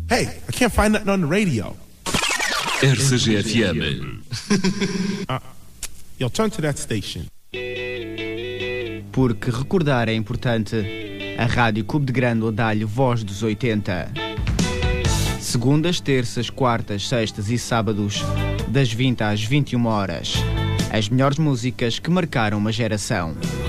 Hey, I can't find nothing on the radio. RCG-FM. Yo, turn to that station. Porque recordar é importante. A Rádio Cubo de Grândola dá-lhe voz dos 80. Segundas, terças, quartas, sextas e sábados, das 20 às 21 horas. As melhores músicas que marcaram uma geração.